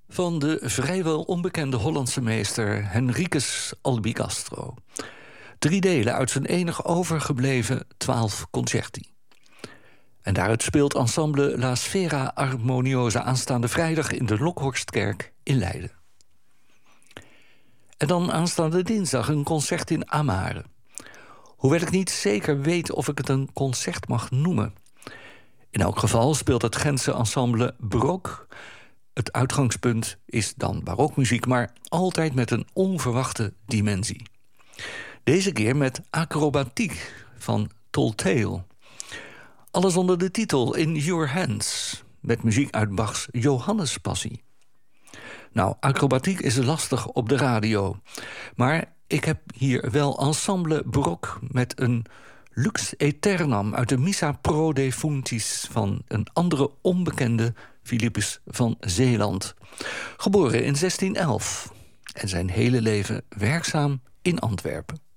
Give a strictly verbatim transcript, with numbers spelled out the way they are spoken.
van de vrijwel onbekende Hollandse meester Henricus Albicastro. Drie delen uit zijn enig overgebleven twaalf concerti. En daaruit speelt ensemble La Sfera Armoniosa aanstaande vrijdag in de Lokhorstkerk in Leiden. En dan aanstaande dinsdag een concert in Amare. Hoewel ik niet zeker weet of ik het een concert mag noemen. In elk geval speelt het Gentse ensemble Brok. Het uitgangspunt is dan barokmuziek, maar altijd met een onverwachte dimensie. Deze keer met acrobatiek van Toltale. Alles onder de titel In Your Hands, met muziek uit Bachs Johannespassie. Nou, acrobatiek is lastig op de radio, maar ik heb hier wel ensemble Brok met een Lux Aeternam uit de Missa Pro Defunctis van een andere onbekende Philippus van Zeeland. Geboren in zestien elf en zijn hele leven werkzaam in Antwerpen.